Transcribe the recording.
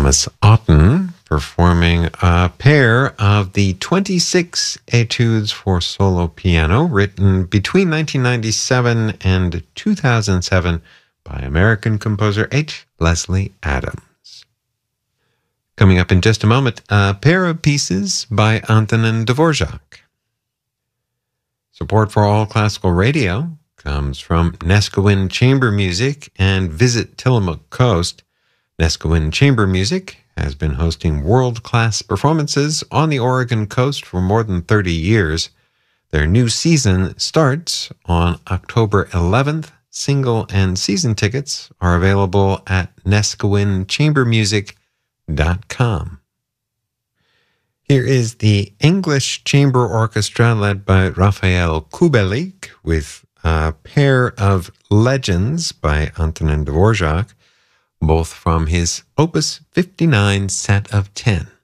Thomas Otten performing a pair of the 26 etudes for solo piano written between 1997 and 2007 by American composer H. Leslie Adams. Coming up in just a moment, a pair of pieces by Antonin Dvorak. Support for All Classical Radio comes from Neskowin Chamber Music and Visit Tillamook Coast. Neskowin Chamber Music has been hosting world-class performances on the Oregon coast for more than 30 years. Their new season starts on October 11th. Single and season tickets are available at neskowin.chambermusic.com. Here is the English Chamber Orchestra led by Raphael Kubelik with a pair of legends by Antonin Dvorak, both from his Opus 59 set of 10.